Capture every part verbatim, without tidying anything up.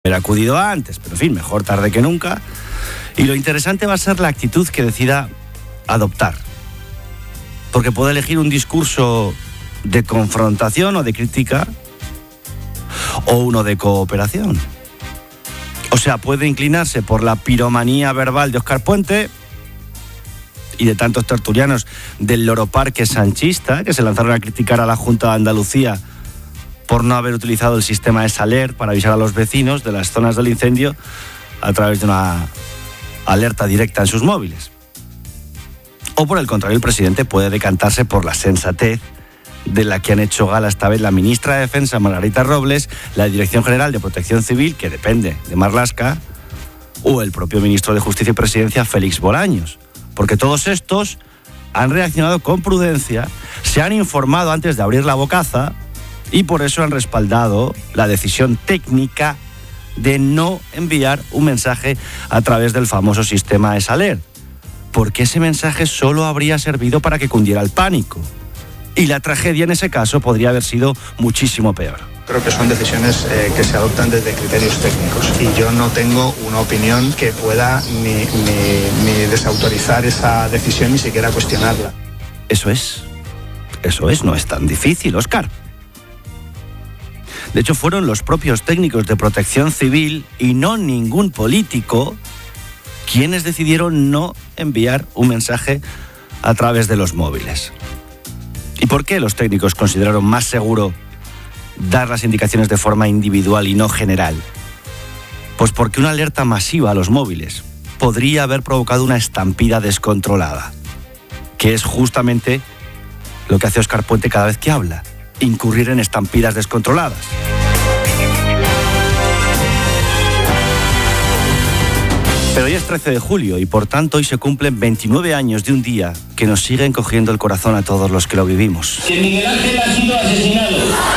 Hubiera acudido antes, pero en fin, mejor tarde que nunca. Y lo interesante va a ser la actitud que decida adoptar. Porque puede elegir un discurso de confrontación o de crítica, o uno de cooperación. O sea, puede inclinarse por la piromanía verbal de Óscar Puente y de tantos tertulianos del loroparque sanchista que se lanzaron a criticar a la Junta de Andalucía por no haber utilizado el sistema de Saler para avisar a los vecinos de las zonas del incendio a través de una alerta directa en sus móviles. O por el contrario, el presidente puede decantarse por la sensatez de la que han hecho gala esta vez la ministra de Defensa, Margarita Robles, la Dirección General de Protección Civil, que depende de Marlaska, o el propio ministro de Justicia y Presidencia, Félix Bolaños. Porque todos estos han reaccionado con prudencia, se han informado antes de abrir la bocaza y por eso han respaldado la decisión técnica de no enviar un mensaje a través del famoso sistema de Saler, porque ese mensaje solo habría servido para que cundiera el pánico. Y la tragedia en ese caso podría haber sido muchísimo peor. Creo que son decisiones eh, que se adoptan desde criterios técnicos y yo no tengo una opinión que pueda ni, ni, ni desautorizar esa decisión ni siquiera cuestionarla. Eso es, eso es, no es tan difícil, Óscar. De hecho, fueron los propios técnicos de Protección Civil y no ningún político quienes decidieron no enviar un mensaje a través de los móviles. ¿Y por qué los técnicos consideraron más seguro dar las indicaciones de forma individual y no general? Pues porque una alerta masiva a los móviles podría haber provocado una estampida descontrolada, que es justamente lo que hace Óscar Puente cada vez que habla, incurrir en estampidas descontroladas. Pero hoy es trece de julio y por tanto hoy se cumplen veintinueve años de un día que nos sigue encogiendo el corazón a todos los que lo vivimos. Que Miguel Ángel ha sido asesinado.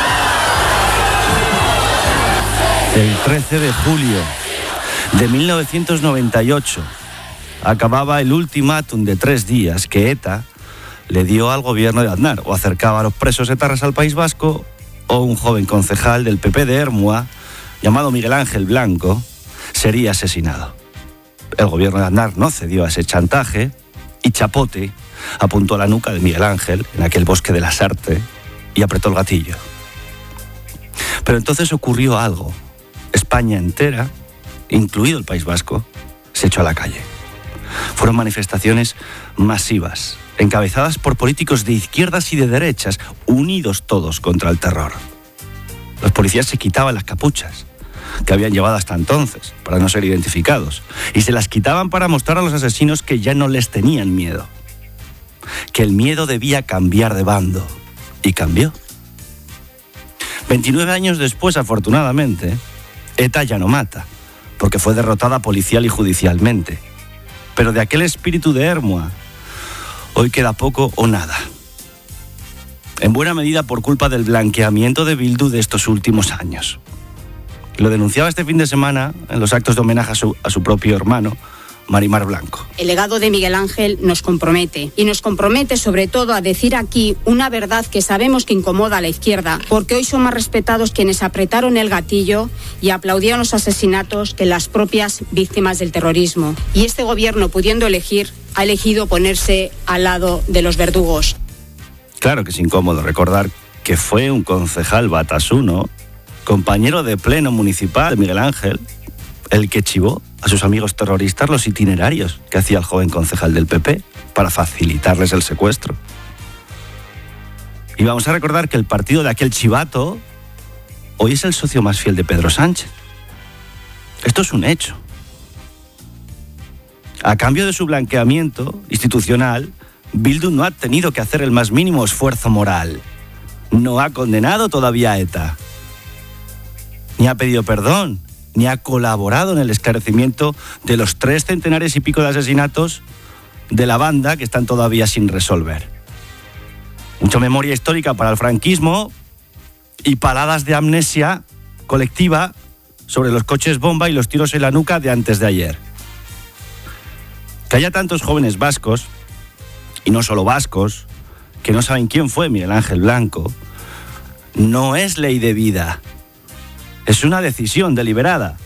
El trece de julio de mil novecientos noventa y ocho acababa el ultimátum de tres días que ETA le dio al gobierno de Aznar. O acercaba a los presos etarras al País Vasco o un joven concejal del P P de Ermua llamado Miguel Ángel Blanco sería asesinado. El gobierno de Aznar no cedió a ese chantaje y Chapote apuntó a la nuca de Miguel Ángel en aquel bosque de la Sarte y apretó el gatillo. Pero entonces ocurrió algo. España entera, incluido el País Vasco, se echó a la calle. Fueron manifestaciones masivas, encabezadas por políticos de izquierdas y de derechas, unidos todos contra el terror. Los policías se quitaban las capuchas que habían llevado hasta entonces, para no ser identificados, y se las quitaban para mostrar a los asesinos que ya no les tenían miedo, que el miedo debía cambiar de bando, y cambió. veintinueve años después, afortunadamente, ETA ya no mata, porque fue derrotada policial y judicialmente, pero de aquel espíritu de Ermua, hoy queda poco o nada. En buena medida por culpa del blanqueamiento de Bildu de estos últimos años. Lo denunciaba este fin de semana en los actos de homenaje a su, a su propio hermano, Marimar Blanco. El legado de Miguel Ángel nos compromete y nos compromete sobre todo a decir aquí una verdad que sabemos que incomoda a la izquierda, porque hoy son más respetados quienes apretaron el gatillo y aplaudieron los asesinatos que las propias víctimas del terrorismo. Y este gobierno, pudiendo elegir, ha elegido ponerse al lado de los verdugos. Claro que es incómodo recordar que fue un concejal batasuno, compañero de pleno municipal de Miguel Ángel, el que chivó a sus amigos terroristas los itinerarios que hacía el joven concejal del P P para facilitarles el secuestro. Y vamos a recordar que el partido de aquel chivato hoy es el socio más fiel de Pedro Sánchez. Esto es un hecho. A cambio de su blanqueamiento institucional, Bildu no ha tenido que hacer el más mínimo esfuerzo moral. No ha condenado todavía a ETA, ni ha pedido perdón, ni ha colaborado en el esclarecimiento de los tres centenares y pico de asesinatos de la banda que están todavía sin resolver. Mucha memoria histórica para el franquismo y paladas de amnesia colectiva sobre los coches bomba y los tiros en la nuca de antes de ayer. Que haya tantos jóvenes vascos, y no solo vascos, que no saben quién fue Miguel Ángel Blanco, no es ley de vida. Es una decisión deliberada